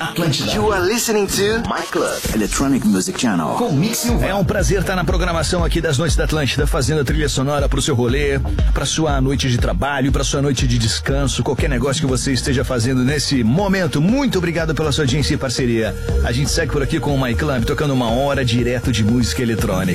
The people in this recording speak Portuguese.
Atlântida. You are listening to My Club Electronic Music Channel. Com Mix Silva. É um prazer estar na programação aqui das Noites da Atlântida, fazendo a trilha sonora pro seu rolê, pra sua noite de trabalho, pra sua noite de descanso, qualquer negócio que você esteja fazendo nesse momento. Muito obrigado pela sua audiência e parceria. A gente segue por aqui com o My Club, tocando 1 hora direto de música eletrônica.